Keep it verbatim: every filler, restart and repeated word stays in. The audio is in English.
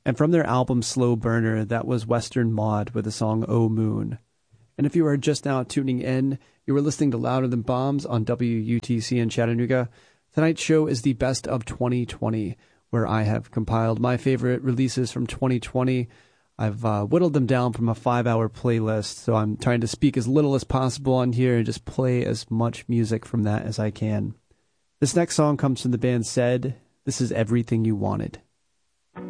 And from their album Slow Burner, that was Western Mod with the song Oh Moon. And if you are just now tuning in, you were listening to Louder Than Bombs on W U T C in Chattanooga. Tonight's show is the best of twenty twenty, where I have compiled my favorite releases from twenty twenty. I've uh, whittled them down from a five-hour playlist, so I'm trying to speak as little as possible on here and just play as much music from that as I can. This next song comes from the band Said. This is Everything You Wanted.